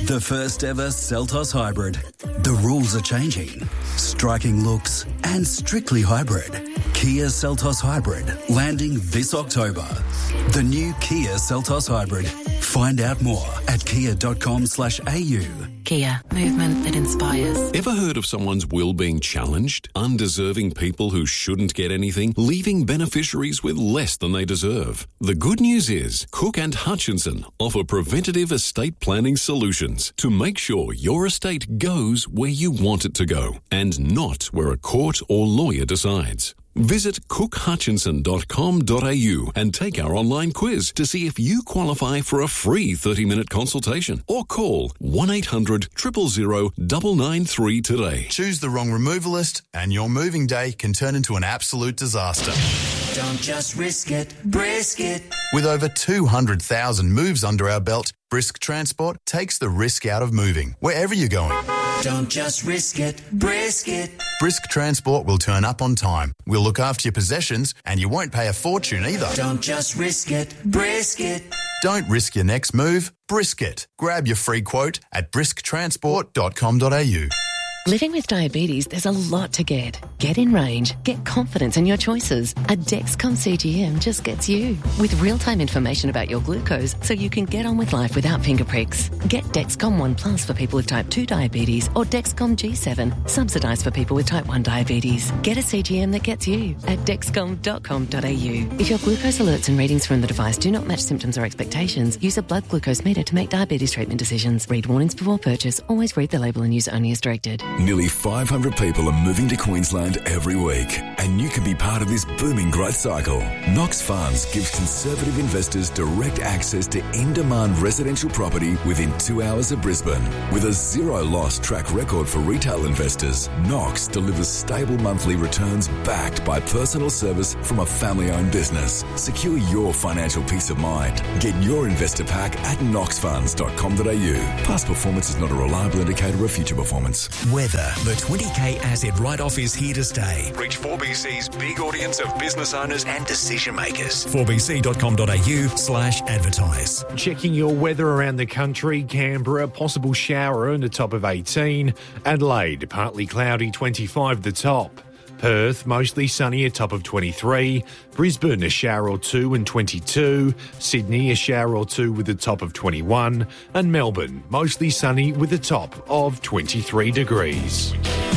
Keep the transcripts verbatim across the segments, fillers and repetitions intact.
The first ever Seltos Hybrid. The rules are changing. Striking looks and strictly hybrid. Kia Seltos Hybrid landing this October. The new Kia Seltos Hybrid. Find out more at kia.com slash AU. Kia, movement that inspires. Ever heard of someone's will being challenged? Undeserving people who shouldn't get anything, leaving beneficiaries with less than they deserve. The good news is Cook and Hutchinson offer preventative estate planning solutions to make sure your estate goes where you want it to go and not where a court or lawyer decides. Visit cook hutchinson dot com dot a u and take our online quiz to see if you qualify for a free thirty-minute consultation or call one eight hundred, zero zero zero, nine nine three today. Choose the wrong removalist and your moving day can turn into an absolute disaster. Don't just risk it, brisk it. With over two hundred thousand moves under our belt, Brisk Transport takes the risk out of moving, wherever you're going. Don't just risk it, brisk it. Brisk Transport will turn up on time. We'll look after your possessions and you won't pay a fortune either. Don't just risk it, brisk it. Don't risk your next move, brisk it. Grab your free quote at brisk transport dot com dot a u. Living with diabetes, there's a lot to get. Get in range. Get confidence in your choices. A Dexcom C G M just gets you. With real-time information about your glucose so you can get on with life without finger pricks. Get Dexcom one Plus for people with type two diabetes or Dexcom G seven, subsidised for people with type one diabetes. Get a C G M that gets you at dexcom dot com dot a u. If your glucose alerts and readings from the device do not match symptoms or expectations, use a blood glucose meter to make diabetes treatment decisions. Read warnings before purchase. Always read the label and use only as directed. Nearly five hundred people are moving to Queensland every week, and you can be part of this booming growth cycle. Knox Funds gives conservative investors direct access to in-demand residential property within two hours of Brisbane. With a zero-loss track record for retail investors, Knox delivers stable monthly returns backed by personal service from a family-owned business. Secure your financial peace of mind. Get your investor pack at knox funds dot com dot a u. Past performance is not a reliable indicator of future performance. Weather. The twenty K asset write-off is here to stay. Reach four B C's big audience of business owners and decision makers. four b c dot com dot a u slash advertise. Checking your weather around the country. Canberra, possible shower and a top of eighteen. Adelaide, partly cloudy, twenty-five the top. Perth, mostly sunny, a top of twenty-three. Brisbane, a shower or two and twenty-two. Sydney, a shower or two with a top of twenty-one. And Melbourne, mostly sunny with a top of twenty-three degrees.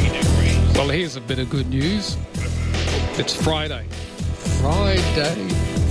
Well, here's a bit of good news. It's Friday. Friday.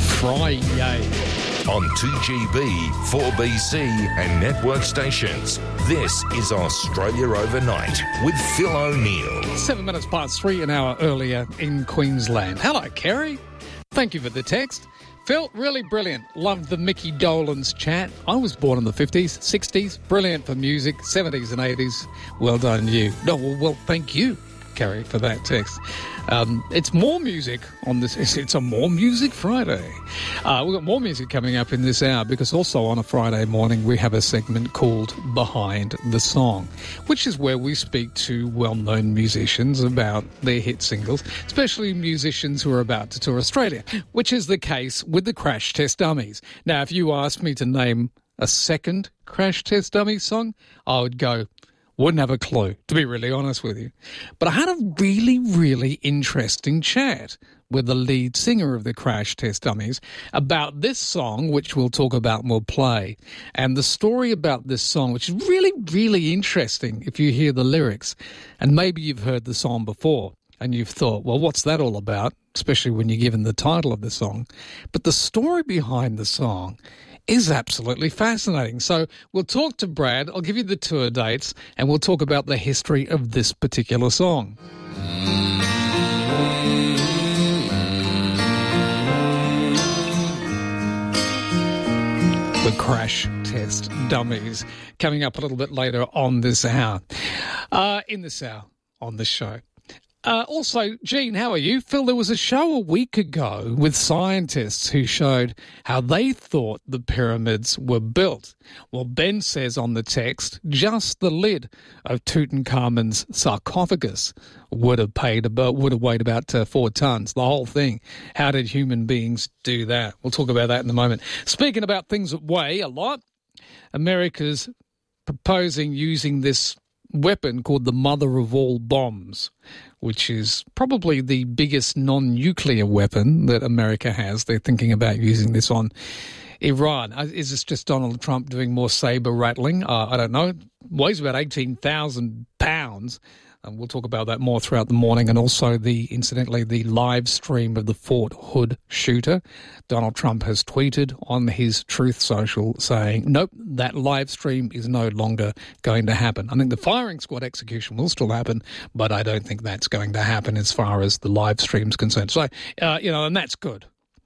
Friday. On two G B, four B C and network stations. This is Australia Overnight with Phil O'Neill. Seven minutes past three, an hour earlier in Queensland. Hello, Kerry. Thank you for the text. Phil, really brilliant. Loved the Mickey Dolenz chat. I was born in the fifties, sixties. Brilliant for music, seventies and eighties. Well done, you. No, well, well thank you, Kerry, for that text. Um, it's more music on this. It's, it's a More Music Friday. Uh, we've got more music coming up in this hour because also on a Friday morning we have a segment called Behind the Song, which is where we speak to well-known musicians about their hit singles, especially musicians who are about to tour Australia, which is the case with the Crash Test Dummies. Now, if you asked me to name a second Crash Test Dummies song, I would go... Wouldn't have a clue, to be really honest with you. But I had a really, really interesting chat with the lead singer of the Crash Test Dummies about this song, which we'll talk about and we'll play, and the story about this song, which is really, really interesting if you hear the lyrics. And maybe you've heard the song before and you've thought, well, what's that all about? Especially when you're given the title of the song. But the story behind the song is absolutely fascinating. So we'll talk to Brad, I'll give you the tour dates, and we'll talk about the history of this particular song. The Crash Test Dummies, coming up a little bit later on this hour. Uh, in this hour on the show. Uh, also, Gene, how are you? Phil, there was a show a week ago with scientists who showed how they thought the pyramids were built. Well, Ben says on the text, just the lid of Tutankhamun's sarcophagus would have paid about, would have weighed about uh, four tons. The whole thing. How did human beings do that? We'll talk about that in a moment. Speaking about things that weigh a lot, America's proposing using this weapon called the mother of all bombs, which is probably the biggest non-nuclear weapon that America has. They're thinking about using this on Iran. Is this just Donald Trump doing more saber rattling? Uh, I don't know. It weighs about eighteen thousand pounds. And we'll talk about that more throughout the morning, and also, the incidentally, the live stream of the Fort Hood shooter. Donald Trump has tweeted on his Truth Social saying, nope, that live stream is no longer going to happen. I think the firing squad execution will still happen, but I don't think that's going to happen as far as the live stream's concerned. So, uh, you know, and that's good.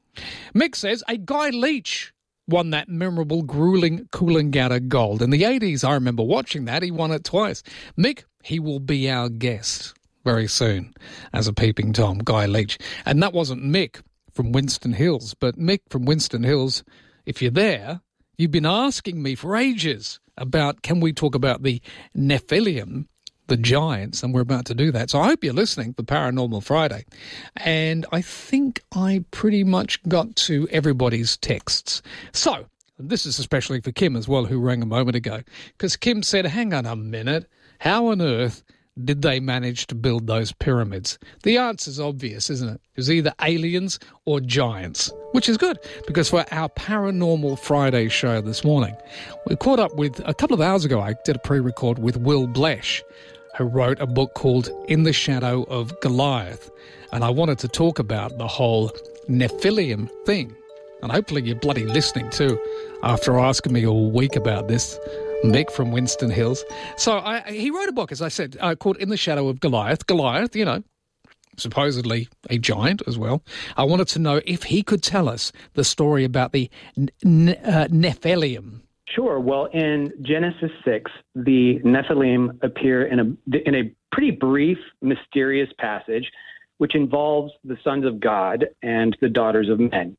Mick says, a Guy Leach won that memorable, grueling Coolangatta Gold. In the eighties, I remember watching that. He won it twice. Mick, he will be our guest very soon as a Peeping Tom, Guy Leach. And that wasn't Mick from Winston Hills, but Mick from Winston Hills, if you're there, you've been asking me for ages about, can we talk about the Nephilim, the giants, and we're about to do that. So I hope you're listening for Paranormal Friday. And I think I pretty much got to everybody's texts. So this is especially for Kim as well, who rang a moment ago, because Kim said, hang on a minute, how on earth did they manage to build those pyramids? The answer's obvious, isn't it? It was either aliens or giants, which is good, because for our Paranormal Friday show this morning, we caught up with, a couple of hours ago, I did a pre-record with Will Blesh, who wrote a book called In the Shadow of Goliath. And I wanted to talk about the whole Nephilim thing. And hopefully you're bloody listening too, after asking me all week about this, Mick from Winston Hills. So I, he wrote a book, as I said, uh, called In the Shadow of Goliath. Goliath, you know, supposedly a giant as well. I wanted to know if he could tell us the story about the n- uh, Nephilim. Sure. Well, in Genesis six, the Nephilim appear in a in a pretty brief, mysterious passage, which involves the sons of God and the daughters of men.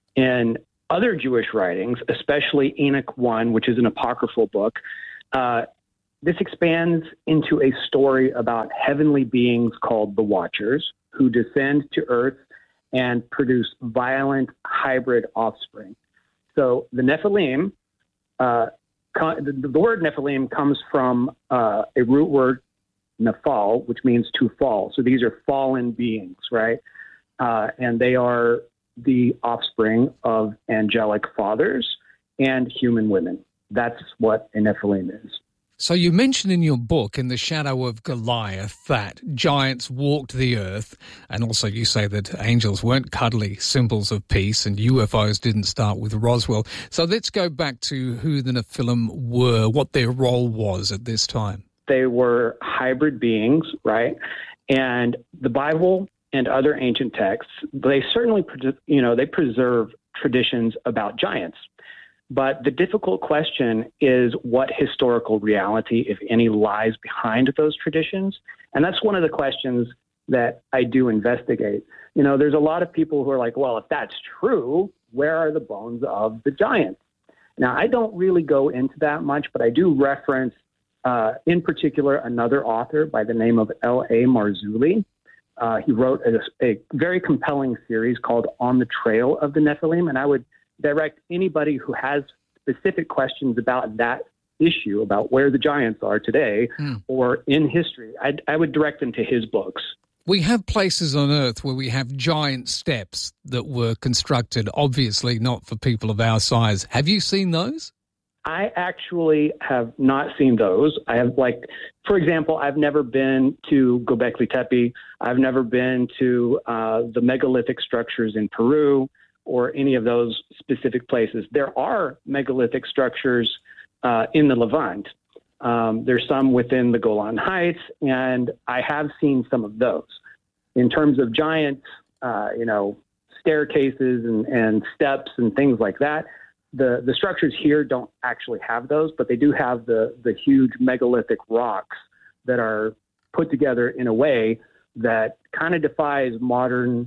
In other Jewish writings, especially Enoch one, which is an apocryphal book, uh, this expands into a story about heavenly beings called the Watchers, who descend to earth and produce violent hybrid offspring. So the Nephilim, uh, the, the word Nephilim comes from uh, a root word, nephal, which means to fall. So these are fallen beings, right? Uh, and they are the offspring of angelic fathers and human women. That's what a Nephilim is. So you mentioned in your book, In the Shadow of Goliath, that giants walked the earth, and also you say that angels weren't cuddly symbols of peace and U F Os didn't start with Roswell. So let's go back to who the Nephilim were, what their role was at this time. They were hybrid beings, right? And the Bible and other ancient texts, they certainly, you know, they preserve traditions about giants. But the difficult question is what historical reality, if any, lies behind those traditions. And that's one of the questions that I do investigate. You know, there's a lot of people who are like, well, if that's true, where are the bones of the giants? Now, I don't really go into that much, but I do reference, uh, in particular, another author by the name of L A Marzulli. Uh, he wrote a, a very compelling series called On the Trail of the Nephilim, and I would direct anybody who has specific questions about that issue, about where the giants are today mm. or in history, I'd, I would direct them to his books. We have places on Earth where we have giant steps that were constructed, obviously not for people of our size. Have you seen those? I actually have not seen those. I have, like, for example, I've never been to Göbekli Tepe. I've never been to uh, the megalithic structures in Peru or any of those specific places. There are megalithic structures uh, in the Levant. Um, there's some within the Golan Heights, and I have seen some of those. In terms of giant, uh, you know, staircases and, and steps and things like that, the, the structures here don't actually have those, but they do have the, the huge megalithic rocks that are put together in a way that kind of defies modern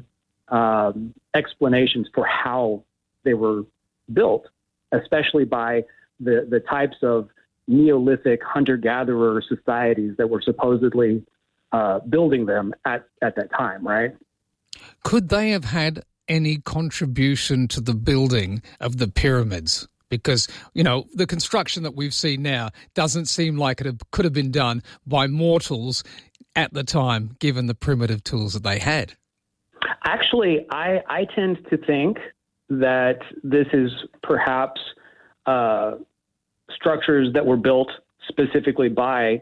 um, explanations for how they were built, especially by the, the types of Neolithic hunter-gatherer societies that were supposedly uh, building them at, at that time, right? Could they have had any contribution to the building of the pyramids? Because, you know, the construction that we've seen now doesn't seem like it could have been done by mortals at the time, given the primitive tools that they had. Actually, I, I tend to think that this is perhaps uh, structures that were built specifically by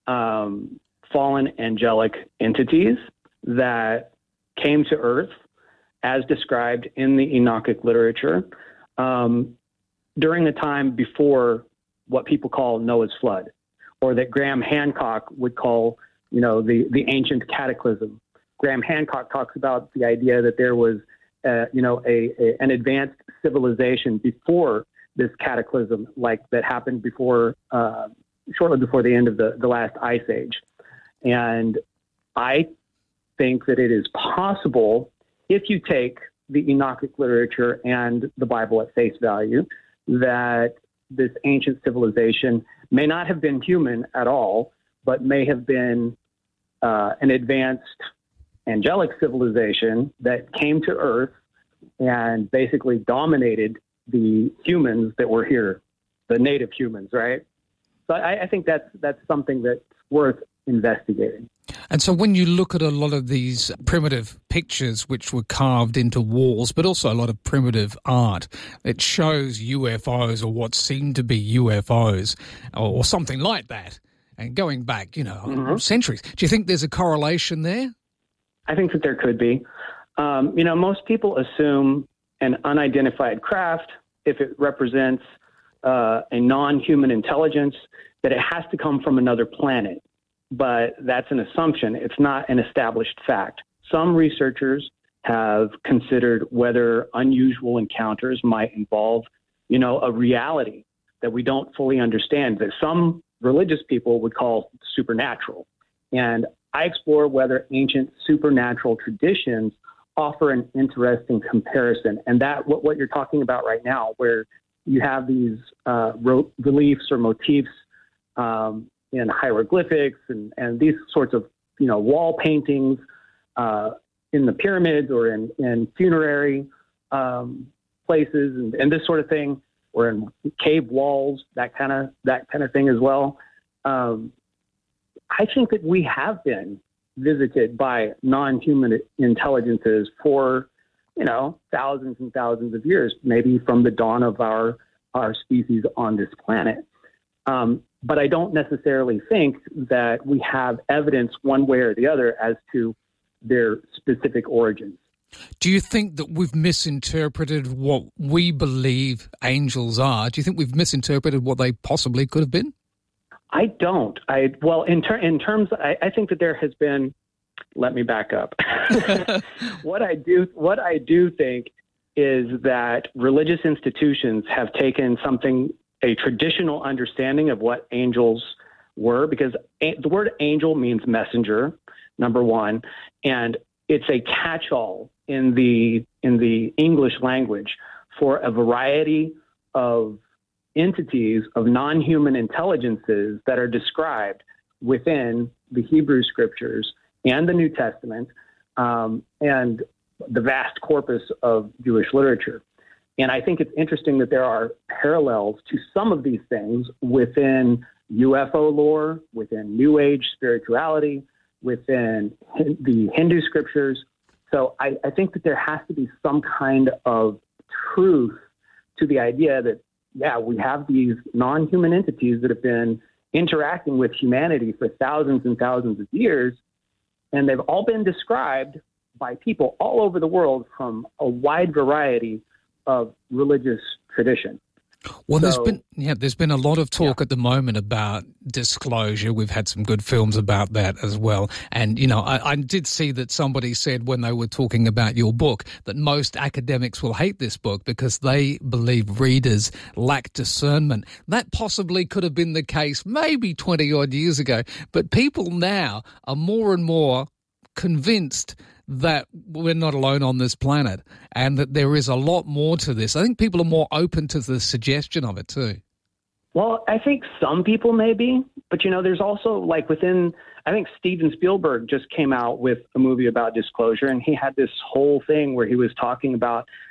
um, fallen angelic entities that came to Earth, as described in the Enochic literature, um, during the time before what people call Noah's flood, or that Graham Hancock would call, you know, the, the ancient cataclysm. Graham Hancock talks about the idea that there was, uh, you know, a, a an advanced civilization before this cataclysm, like that happened before, uh, shortly before the end of the, the last ice age. And I think that it is possible, if you take the Enochic literature and the Bible at face value, that this ancient civilization may not have been human at all, but may have been uh, an advanced angelic civilization that came to Earth and basically dominated the humans that were here, the native humans, right? So I, I think that's that's something that's worth investigating. And so when you look at a lot of these primitive pictures which were carved into walls, but also a lot of primitive art, it shows U F Os or what seemed to be U F Os or, or something like that, and going back, you know, mm-hmm. centuries. Do you think there's a correlation there? I think that there could be. Um, you know, most people assume an unidentified craft, if it represents uh, a non-human intelligence, that it has to come from another planet. But that's an assumption. It's not an established fact. Some researchers have considered whether unusual encounters might involve, you know, a reality that we don't fully understand, that some religious people would call supernatural. And I explore whether ancient supernatural traditions offer an interesting comparison. And that what, what you're talking about right now, where you have these uh, ro- reliefs or motifs um, in hieroglyphics and, and these sorts of, you know, wall paintings uh, in the pyramids or in, in funerary um, places and, and this sort of thing, or in cave walls, that kind of that kind of thing as well. Um, I think that we have been visited by non-human intelligences for, you know, thousands and thousands of years, maybe from the dawn of our our species on this planet. Um, but I don't necessarily think that we have evidence one way or the other as to their specific origins. Do you think that we've misinterpreted what we believe angels are? Do you think we've misinterpreted what they possibly could have been? I don't. I well, in, ter- in terms, I, I think that there has been. Let me back up. what I do, what I do think is that religious institutions have taken something, a traditional understanding of what angels were, because a- the word angel means messenger, number one, and it's a catch-all in the in the English language for a variety of entities of non-human intelligences that are described within the Hebrew scriptures and the New Testament um, and the vast corpus of Jewish literature. And I think it's interesting that there are parallels to some of these things within U F O lore, within New Age spirituality, within the Hindu scriptures. So I, I think that there has to be some kind of truth to the idea that, yeah, we have these non-human entities that have been interacting with humanity for thousands and thousands of years, and they've all been described by people all over the world from a wide variety of religious tradition. Well, so, there's been yeah, there's been a lot of talk yeah. at the moment about disclosure. We've had some good films about that as well. And, you know, I, I did see that somebody said when they were talking about your book that most academics will hate this book because they believe readers lack discernment. That possibly could have been the case maybe twenty-odd years ago. But people now are more and more convinced that we're not alone on this planet and that there is a lot more to this. I think people are more open to the suggestion of it too. Well, I think some people may be, but, you know, there's also like within, I think Steven Spielberg just came out with a movie about disclosure, and he had this whole thing where he was talking about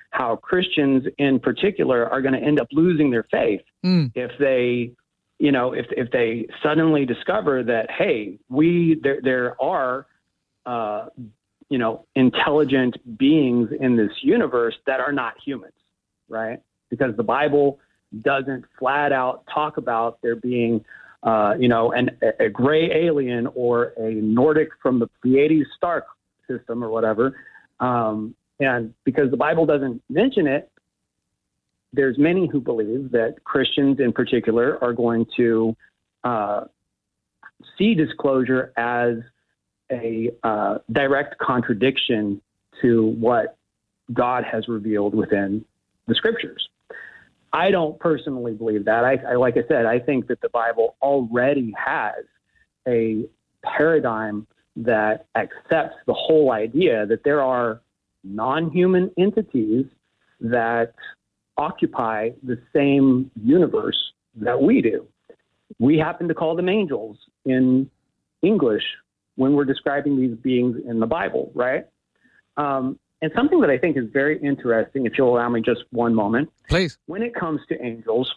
how Christians in particular are going to end up losing their faith mm. if they, you know, if if they suddenly discover that, hey, we there there are, uh, you know, intelligent beings in this universe that are not humans, right? Because the Bible doesn't flat out talk about there being, uh, you know, an, a gray alien or a Nordic from the Pleiades star system or whatever. Um, and because the Bible doesn't mention it, there's many who believe that Christians in particular are going to uh, see disclosure as a uh, direct contradiction to what God has revealed within the scriptures. I don't personally believe that. I, I like I said, I think that the Bible already has a paradigm that accepts the whole idea that there are non-human entities that occupy the same universe that we do. We happen to call them angels in English when we're describing these beings in the Bible, right? Um, and something that I think is very interesting, if you'll allow me just one moment. Please. When it comes to angels,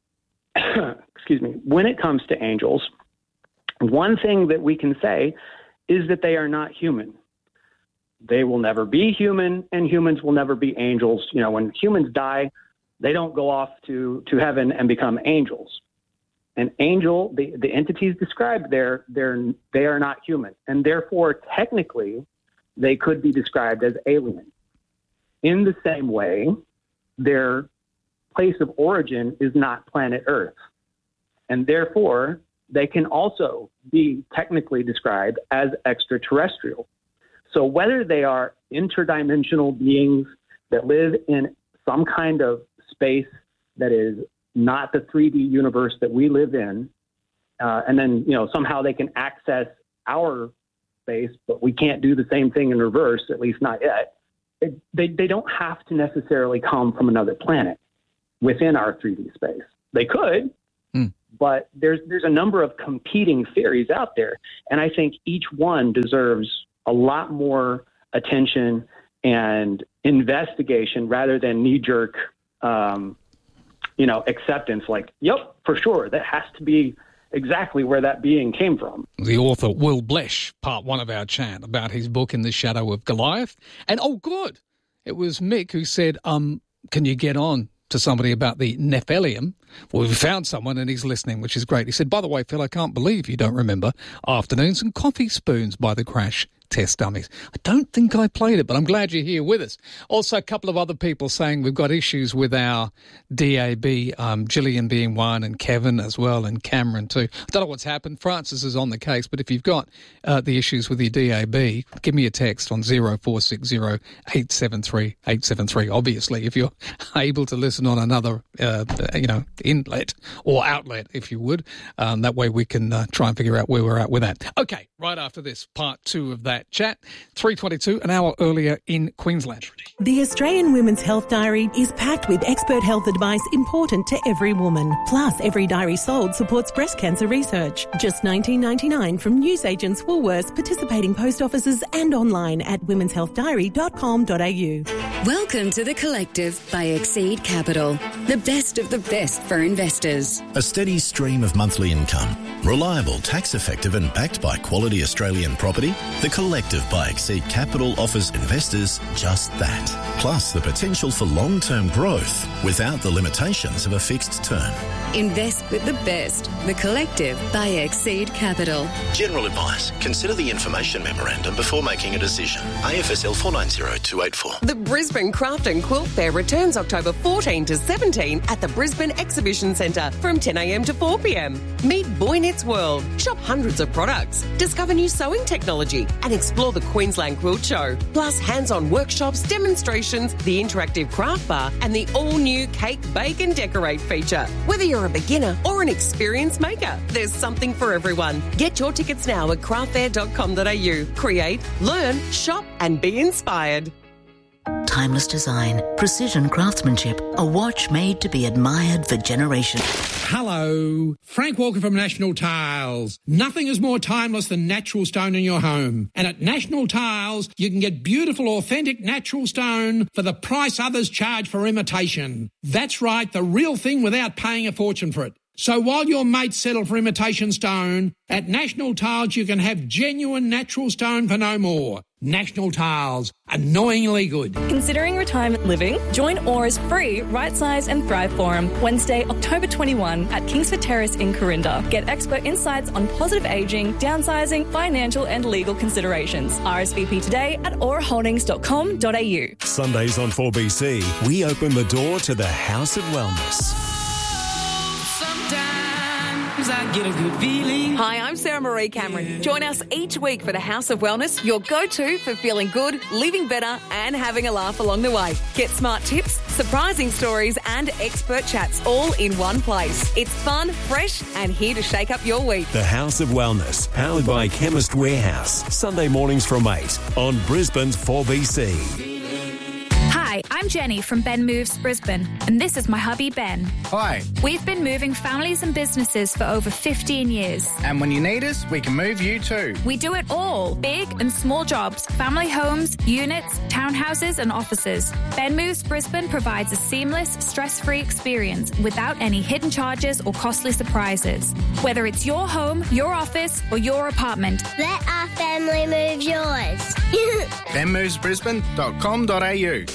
excuse me, when it comes to angels, one thing that we can say is that they are not human. They will never be human, and humans will never be angels. You know, when humans die, they don't go off to, to heaven and become angels. An angel, the, the entities described there, they're, they are not human. And therefore, technically, they could be described as alien. In the same way, their place of origin is not planet Earth. And therefore, they can also be technically described as extraterrestrial. So whether they are interdimensional beings that live in some kind of space that is not the three D universe that we live in, uh, and then, you know, somehow they can access our space, but we can't do the same thing in reverse, at least not yet. It, they, they don't have to necessarily come from another planet within our three D space. They could, mm. but there's there's a number of competing theories out there, and I think each one deserves a lot more attention and investigation rather than knee-jerk, um, you know, acceptance. Like, yep, for sure, that has to be exactly where that being came from. The author, Will Blesh, part one of our chat about his book In the Shadow of Goliath. And, oh, good, it was Mick who said, um, can you get on to somebody about the Nephilim? Well, we found someone and he's listening, which is great. He said, by the way, Phil, I can't believe you don't remember Afternoons and Coffee Spoons by the Crash Test Dummies. I don't think I played it, but I'm glad you're here with us. Also, a couple of other people saying we've got issues with our D A B, um, Gillian being one and Kevin as well and Cameron too. I don't know what's happened. Francis is on the case, but if you've got uh, the issues with your D A B, give me a text on zero four six zero eight seven three eight seven three. Obviously, if you're able to listen on another, uh, you know, inlet or outlet, if you would, um, that way we can uh, try and figure out where we're at with that. Okay, right after this, part two of that chat, three twenty-two, an hour earlier in Queensland. The Australian Women's Health Diary is packed with expert health advice important to every woman. Plus, every diary sold supports breast cancer research. Just nineteen ninety-nine from newsagents Woolworths, participating post offices and online at womens health diary dot com dot a u. Welcome to The Collective by Exceed Capital, the best of the best for investors. A steady stream of monthly income, reliable, tax-effective and backed by quality Australian property, The Collective by Exceed Capital offers investors just that. Plus the potential for long-term growth without the limitations of a fixed term. Invest with the best. The Collective by Exceed Capital. General advice. Consider the information memorandum before making a decision. A F S L four nine zero two eight four. The Brisbane Craft and Quilt Fair returns October fourteenth to seventeenth at the Brisbane Exhibition Centre from ten a m to four p m. Meet Boy Knits World. Shop hundreds of products. Discover new sewing technology and explore the Queensland Quilt Show. Plus hands-on workshops, demonstrations, the interactive craft bar and the all-new Cake, Bake and Decorate feature. Whether you're a beginner or an experienced maker, there's something for everyone. Get your tickets now at craft fair dot com dot a u. Create, learn, shop and be inspired. timeless design, precision craftsmanship, a watch made to be admired for generations. Hello, Frank Walker from National Tiles. Nothing is more timeless than natural stone in your home. And at National Tiles, you can get beautiful, authentic natural stone for the price others charge for imitation. That's right, the real thing without paying a fortune for it. So while your mates settle for imitation stone, at National Tiles you can have genuine natural stone for no more. National Tiles, annoyingly good. Considering retirement living? Join Aura's free Right Size and Thrive Forum Wednesday, October twenty-first at Kingsford Terrace in Corinda. Get expert insights on positive ageing, downsizing, financial and legal considerations. R S V P today at aura holdings dot com dot a u. Sundays on four B C, we open the door to the House of Wellness. I get a good feeling. Hi, I'm Sarah Marie Cameron. Join us each week for the House of Wellness, your go-to for feeling good, living better and having a laugh along the way. Get smart tips, surprising stories and expert chats all in one place. It's fun, fresh and here to shake up your week. The House of Wellness, powered by Chemist Warehouse. Sunday mornings from eight on Brisbane's four B C. Hi, I'm Jenny from Ben Moves Brisbane, and this is my hubby Ben. Hi. We've been moving families and businesses for over fifteen years. And when you need us, we can move you too. We do it all, big and small jobs, family homes, units, townhouses and offices. Ben Moves Brisbane provides a seamless, stress-free experience without any hidden charges or costly surprises. Whether it's your home, your office or your apartment. Let our family move yours. ben moves brisbane dot com dot a u.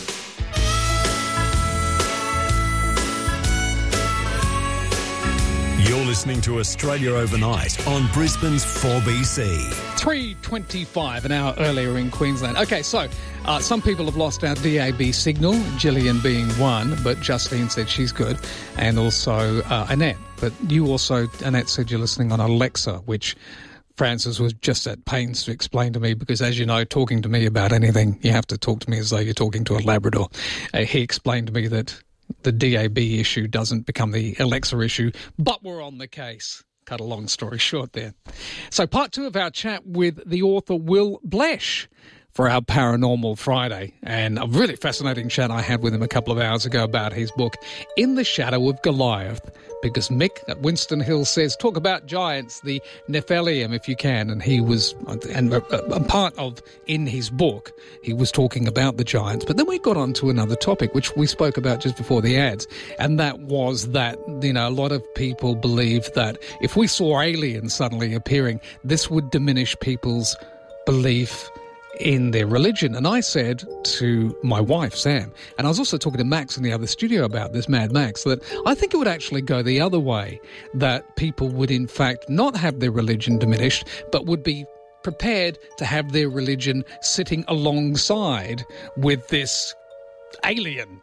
You're listening to Australia Overnight on Brisbane's four B C. three twenty-five, an hour earlier in Queensland. Okay, so uh, some people have lost our D A B signal, Gillian being one, but Justine said she's good, and also uh, Annette. But you also, Annette, said you're listening on Alexa, which Francis was just at pains to explain to me because, as you know, talking to me about anything, you have to talk to me as though you're talking to a Labrador. Uh, he explained to me that the D A B issue doesn't become the Alexa issue, but we're on the case. Cut a long story short there. So part two of our chat with the author Will Blesh for our Paranormal Friday, and a really fascinating chat I had with him a couple of hours ago about his book, In the Shadow of Goliath, because Mick at Winston Hill says, talk about giants, the Nephilim, if you can, and he was, and a, a part of, in his book, he was talking about the giants, but then we got on to another topic, which we spoke about just before the ads, and that was that, you know, a lot of people believe that if we saw aliens suddenly appearing, this would diminish people's belief in their religion. And I said to my wife, Sam, and I was also talking to Max in the other studio about this, Mad Max, that I think it would actually go the other way, that people would in fact not have their religion diminished, but would be prepared to have their religion sitting alongside with this alien,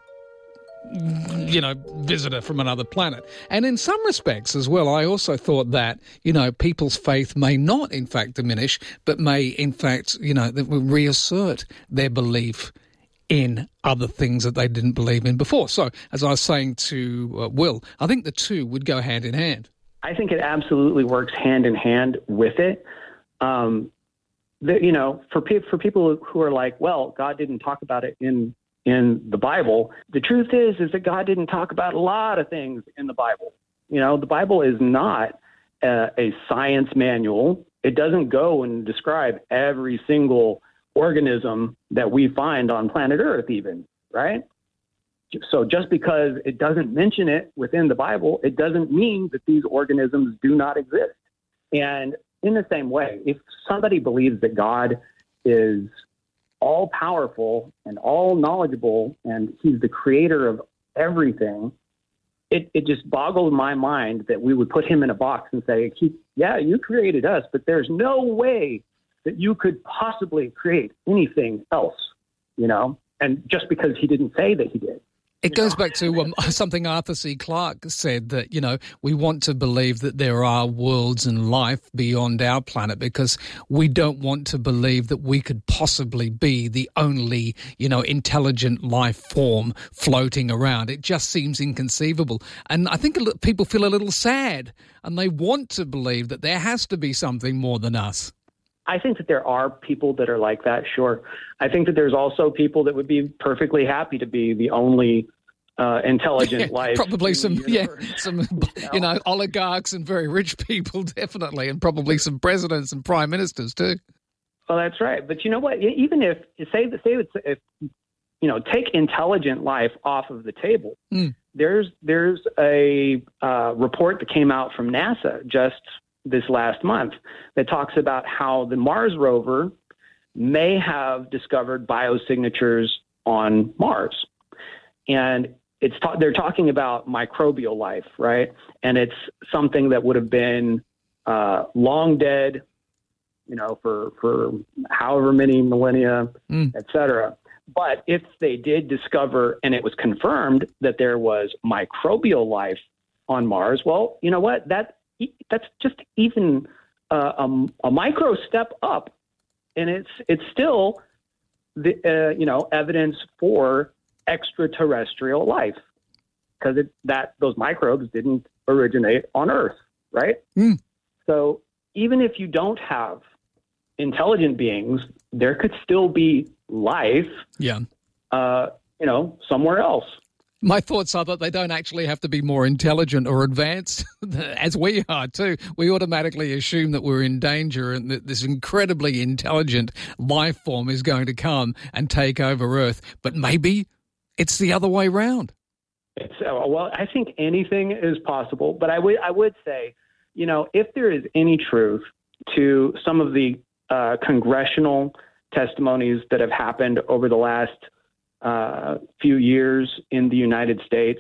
you know, visitor from another planet. And in some respects as well, I also thought that, you know, people's faith may not in fact diminish, but may in fact, you know, reassert their belief in other things that they didn't believe in before. So, as I was saying to uh, Will, I think the two would go hand in hand. I think it absolutely works hand in hand with it. Um, the, you know, for, pe- for people who are like, well, God didn't talk about it in in the Bible, the truth is, is that God didn't talk about a lot of things in the Bible. You know, the Bible is not a, a science manual. It doesn't go and describe every single organism that we find on planet Earth even, right? So just because it doesn't mention it within the Bible, it doesn't mean that these organisms do not exist. And in the same way, if somebody believes that God is all powerful and all knowledgeable, and he's the creator of everything, it, it just boggled my mind that we would put him in a box and say, yeah, you created us, but there's no way that you could possibly create anything else, you know, and just because he didn't say that he did. It goes back to um, something Arthur C. Clarke said, that, you know, we want to believe that there are worlds and life beyond our planet because we don't want to believe that we could possibly be the only, you know, intelligent life form floating around. It just seems inconceivable. And I think people feel a little sad and they want to believe that there has to be something more than us. I think that there are people that are like that, sure. I think that there's also people that would be perfectly happy to be the only uh, intelligent yeah, life. Probably some, yeah, some, you know, oligarchs and very rich people, definitely, and probably some presidents and prime ministers too. Well, that's right. But you know what? Even if, say, say it's, if, you know, take intelligent life off of the table, mm. there's, there's a uh, report that came out from NASA just this last month that talks about how the Mars rover may have discovered biosignatures on Mars. And it's ta- they're talking about microbial life, right? And it's something that would have been uh, long dead, you know, for, for however many millennia, mm. et cetera. But if they did discover and it was confirmed that there was microbial life on Mars, well, you know what? That that's just even uh, a, a micro step up, and it's it's still the uh, you know evidence for extraterrestrial life, because it that those microbes didn't originate on Earth, right? Mm. So even if you don't have intelligent beings, there could still be life, yeah, uh, you know, somewhere else. My thoughts are that they don't actually have to be more intelligent or advanced, as we are too. We automatically assume that we're in danger and that this incredibly intelligent life form is going to come and take over Earth. But maybe it's the other way round. It's, uh, well, I think anything is possible. But I would I would say, you know, if there is any truth to some of the uh, congressional testimonies that have happened over the last uh, few years in the United States,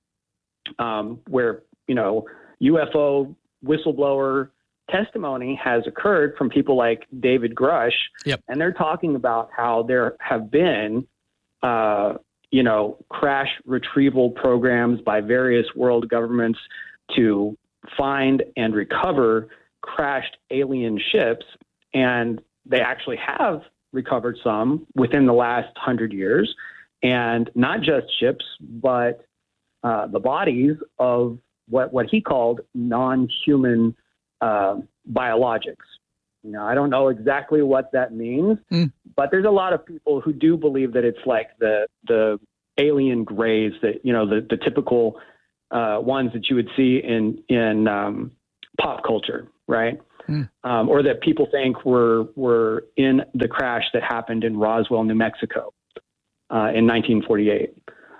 um, where, you know, U F O whistleblower testimony has occurred from people like David Grush. Yep. And they're talking about how there have been, uh, you know, crash retrieval programs by various world governments to find and recover crashed alien ships. And they actually have recovered some within the last hundred years, and not just ships, but uh, the bodies of what, what he called non-human uh, biologics. You know, I don't know exactly what that means, mm. but there's a lot of people who do believe that it's like the the alien grays, that, you know, the, the typical uh, ones that you would see in in um, pop culture, right? Mm. Um, or that people think were were in the crash that happened in Roswell, New Mexico, uh, in nineteen forty-eight.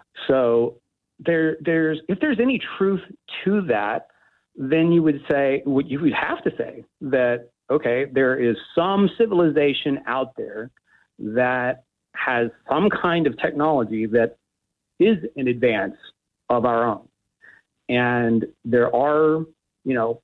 So there, there's if there's any truth to that, then you would say, you would have to say that, okay, there is some civilization out there that has some kind of technology that is in advance of our own, and there are, you know,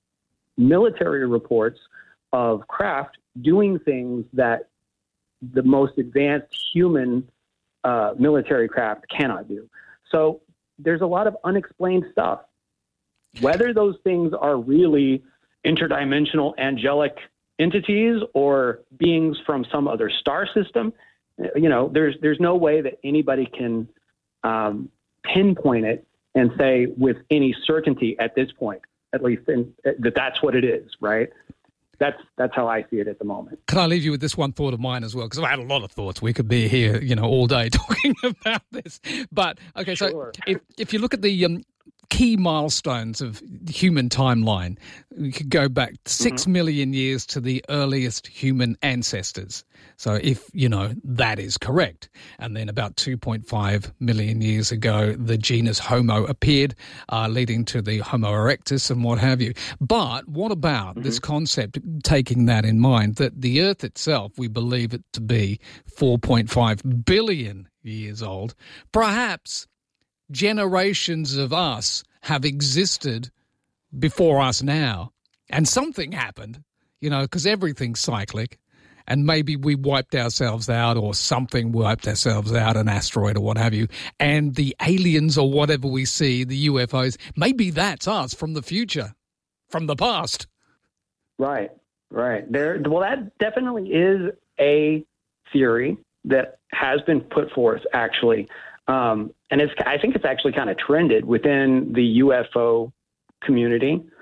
military reports of craft doing things that the most advanced human uh, military craft cannot do. So there's a lot of unexplained stuff. Whether those things are really interdimensional angelic entities or beings from some other star system, you know, there's there's no way that anybody can um, pinpoint it and say with any certainty at this point, at least, in, that that's what it is, right? That's that's how I see it at the moment. Can I leave you with this one thought of mine as well? Because I had a lot of thoughts. We could be here, you know, all day talking about this. But, okay, so Sure. if, if you look at the um, key milestones of the human timeline, we could go back six Mm-hmm. million years to the earliest human ancestors. So if, you know, that is correct. And then about two point five million years ago, the genus Homo appeared, uh, leading to the Homo erectus and what have you. But what about mm-hmm. this concept, taking that in mind, that the Earth itself, we believe it to be four point five billion years old, perhaps generations of us have existed before us now, and something happened, you know, because everything's cyclic, and maybe we wiped ourselves out or something wiped ourselves out, an asteroid or what have you, and the aliens or whatever we see, the U F Os, maybe that's us from the future, from the past. Right, right. There. Well, that definitely is a theory that has been put forth, actually. Um, and it's, I think it's actually kind of trended within the U F O community.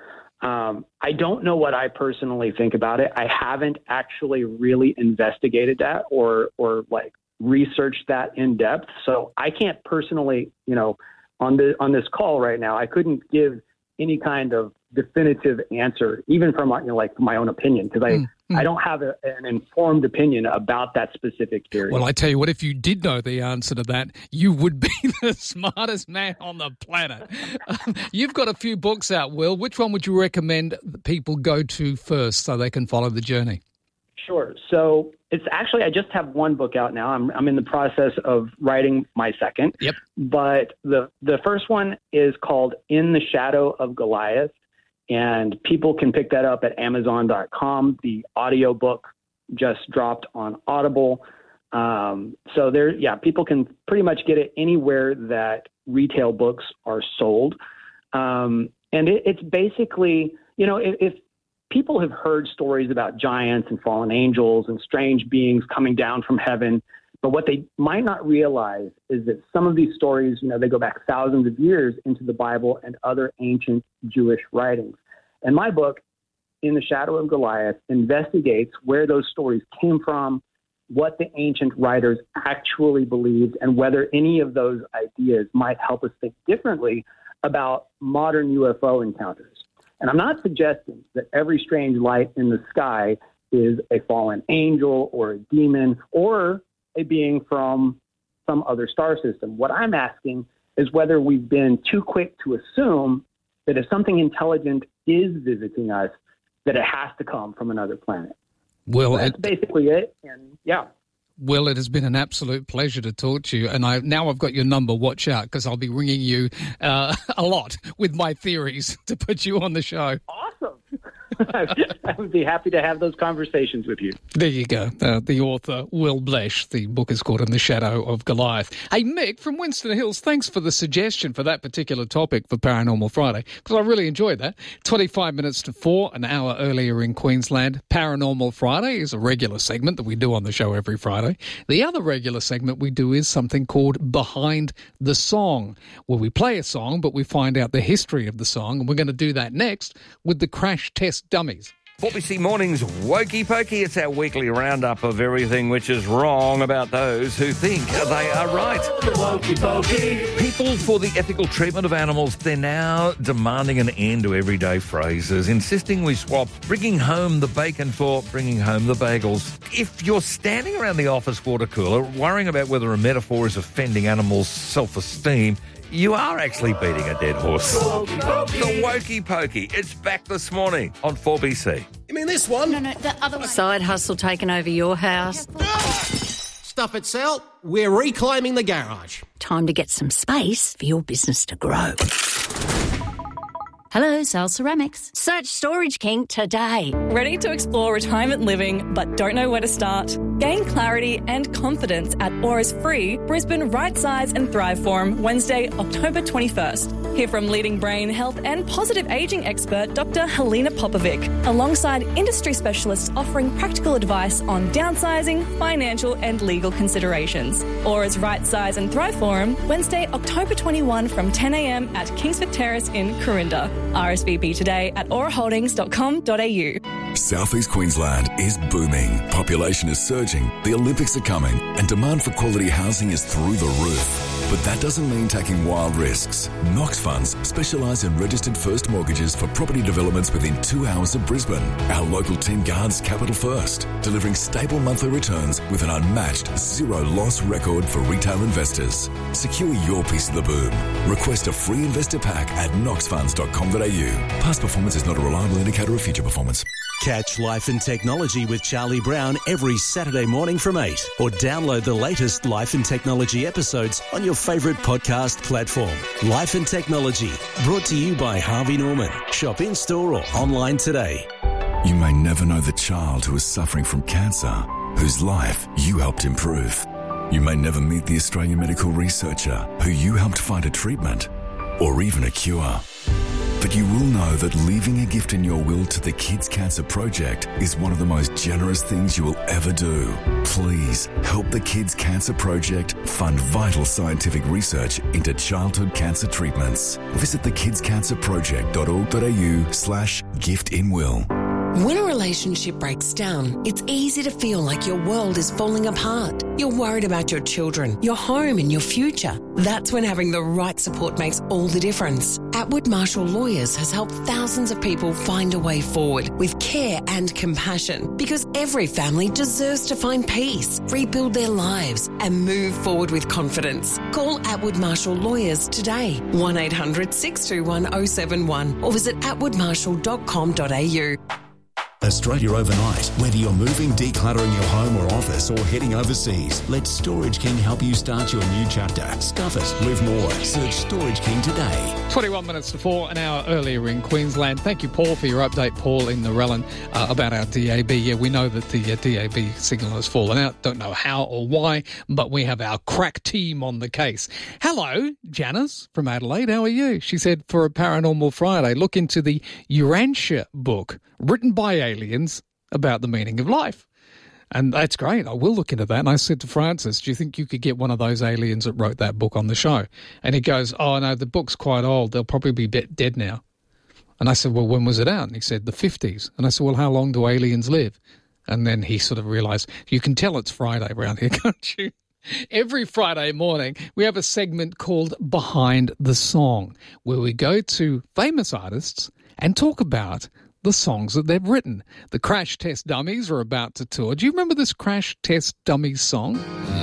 Um, I don't know what I personally think about it. I haven't actually really investigated that or or like researched that in depth. So I can't personally, you know, on the on this call right now, I couldn't give any kind of definitive answer, even from my, you know, like my own opinion, because I, mm, mm. I don't have a, an informed opinion about that specific theory. Well, I tell you what, if you did know the answer to that, you would be the smartest man on the planet. um, you've got a few books out, Will. Which one would you recommend that people go to first so they can follow the journey? Sure. So it's actually, I just have one book out now. I'm I'm in the process of writing my second. Yep. But the the first one is called In the Shadow of Goliath, and people can pick that up at amazon dot com. The audiobook just dropped on Audible. Um, so there, yeah, people can pretty much get it anywhere that retail books are sold. Um, and it, it's basically, you know, if, if people have heard stories about giants and fallen angels and strange beings coming down from heaven, but what they might not realize is that some of these stories, you know, they go back thousands of years into the Bible and other ancient Jewish writings. And my book, In the Shadow of Goliath, investigates where those stories came from, what the ancient writers actually believed, and whether any of those ideas might help us think differently about modern U F O encounters. And I'm not suggesting that every strange light in the sky is a fallen angel or a demon or a being from some other star system. What I'm asking is whether we've been too quick to assume that if something intelligent is visiting us, that it has to come from another planet. Well, so that's it, basically it. And yeah. Will, it has been an absolute pleasure to talk to you. And I now I've got your number. Watch out, because I'll be ringing you uh, a lot with my theories to put you on the show. Awesome. I would be happy to have those conversations with you. There you go. Uh, the author, Will Blesh. The book is called In the Shadow of Goliath. Hey, Mick from Winston Hills, thanks for the suggestion for that particular topic for Paranormal Friday, because I really enjoyed that. twenty-five minutes to four, an hour earlier in Queensland. Paranormal Friday is a regular segment that we do on the show every Friday. The other regular segment we do is something called Behind the Song, where we play a song, but we find out the history of the song, and we're going to do that next with the Crash Test Dummies. four B C Mornings Wokey Pokey. It's our weekly roundup of everything which is wrong about those who think they are right. Wokey Pokey. People for the ethical treatment of animals, they're now demanding an end to everyday phrases, insisting we swap bringing home the bacon for bringing home the bagels. If you're standing around the office water cooler worrying about whether a metaphor is offending animals' self-esteem, you are actually beating a dead horse. Wokey Pokey. The Wokey Pokey. It's back this morning on four B C. You mean this one? No, no, the other one. Side hustle taking over your house. Stuff it, Sal. We're reclaiming the garage. Time to get some space for your business to grow. Hello, Sal Ceramics. Search Storage King today. Ready to explore retirement living but don't know where to start? Gain clarity and confidence at Aura's free Brisbane Right Size and Thrive Forum Wednesday, October twenty-first. Hear from leading brain health and positive ageing expert Doctor Helena Popovic, alongside industry specialists offering practical advice on downsizing, financial and legal considerations. Aura's Right Size and Thrive Forum Wednesday, October twenty-first from ten a.m. at Kingsford Terrace in Corinda. R S V P today at aura holdings dot com dot a u. Southeast Queensland is booming. Population is surging, the Olympics are coming, and demand for quality housing is through the roof. But that doesn't mean taking wild risks. Knox Funds specialise in registered first mortgages for property developments within two hours of Brisbane. Our local team guards capital first, delivering stable monthly returns with an unmatched zero-loss record for retail investors. Secure your piece of the boom. Request a free investor pack at knox funds dot com dot a u. Past performance is not a reliable indicator of future performance. Catch Life and Technology with Charlie Brown every Saturday morning from eight, or download the latest Life and Technology episodes on your favourite podcast platform. Life and Technology, brought to you by Harvey Norman. Shop in-store or online today. You may never know the child who is suffering from cancer, whose life you helped improve. You may never meet the Australian medical researcher who you helped find a treatment or even a cure. But you will know that leaving a gift in your will to the Kids Cancer Project is one of the most generous things you will ever do. Please help the Kids Cancer Project fund vital scientific research into childhood cancer treatments. Visit the kids cancer project dot org dot a u slash gift in will. When a relationship breaks down, it's easy to feel like your world is falling apart. You're worried about your children, your home and your future. That's when having the right support makes all the difference. Atwood Marshall Lawyers has helped thousands of people find a way forward with care and compassion, because every family deserves to find peace, rebuild their lives and move forward with confidence. Call Atwood Marshall Lawyers today, one eight hundred six two one oh seven one, or visit atwood marshall dot com dot a u. Australia overnight. Whether you're moving, decluttering your home or office, or heading overseas, let Storage King help you start your new chapter. Stuff it, live more. Search Storage King today. twenty-one minutes to four, an hour earlier in Queensland. Thank you, Paul, for your update, Paul, in Narellan, uh, about our D A B. Yeah, we know that the uh, D A B signal has fallen out. Don't know how or why, but we have our crack team on the case. Hello, Janice from Adelaide. How are you? She said, for a Paranormal Friday, look into the Urantia book, written by aliens, about the meaning of life. And that's great. I will look into that. And I said to Francis, do you think you could get one of those aliens that wrote that book on the show? And he goes, oh, no, the book's quite old. They'll probably be dead now. And I said, well, when was it out? And he said, the fifties. And I said, well, how long do aliens live? And then he sort of realised, you can tell it's Friday around here, can't you? Every Friday morning, we have a segment called Behind the Song, where we go to famous artists and talk about the songs that they've written. The Crash Test Dummies are about to tour. Do you remember this Crash Test Dummies song?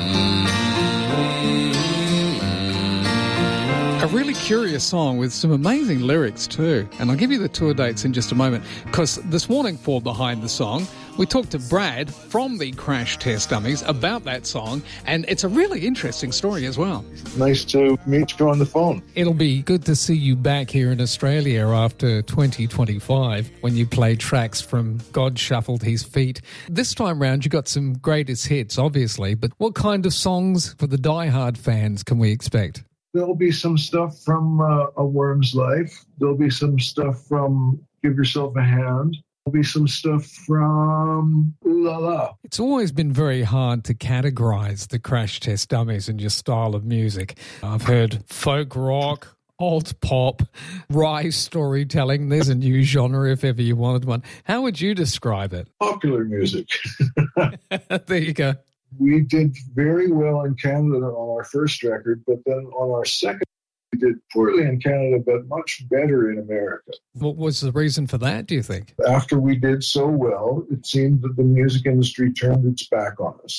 A really curious song with some amazing lyrics too. And I'll give you the tour dates in just a moment, because this morning for Behind the Song, we talked to Brad from the Crash Test Dummies about that song, and it's a really interesting story as well. Nice to meet you on the phone. It'll be good to see you back here in Australia after twenty twenty-five, when you play tracks from God Shuffled His Feet. This time round, you got some greatest hits, obviously, but what kind of songs for the diehard fans can we expect? There'll be some stuff from uh, A Worm's Life. There'll be some stuff from Give Yourself a Hand. There'll be some stuff from Ooh La La. It's always been very hard to categorise the Crash Test Dummies in your style of music. I've heard folk rock, alt pop, rye storytelling. There's a new genre if ever you wanted one. How would you describe it? Popular music. There you go. We did very well in Canada on our first record, but then on our second, we did poorly in Canada, but much better in America. What was the reason for that, do you think? After we did so well, it seemed that the music industry turned its back on us.